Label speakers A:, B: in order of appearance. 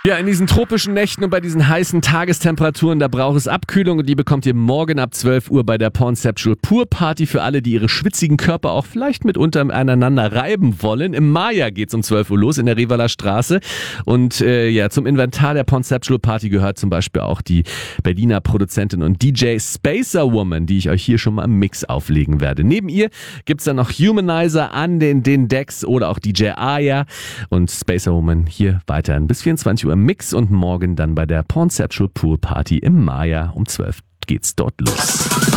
A: Ja, in diesen tropischen Nächten und bei diesen heißen Tagestemperaturen, da braucht es Abkühlung und die bekommt ihr morgen ab 12 Uhr bei der Pornceptual Pur Party für alle, die ihre schwitzigen Körper auch vielleicht mitunter aneinander reiben wollen. Im Maya geht's um 12 Uhr los in der Revaler Straße und zum Inventar der Pornceptual Party gehört zum Beispiel auch die Berliner Produzentin und DJ Spacer Woman, die ich euch hier schon mal im Mix auflegen werde. Neben ihr gibt's dann noch Humanizer an den Decks oder auch DJ Aya und Spacer Woman hier weiterhin bis 24 Uhr im Mix und morgen dann bei der Pornceptual Pool Party im Maya um 12 geht's dort los.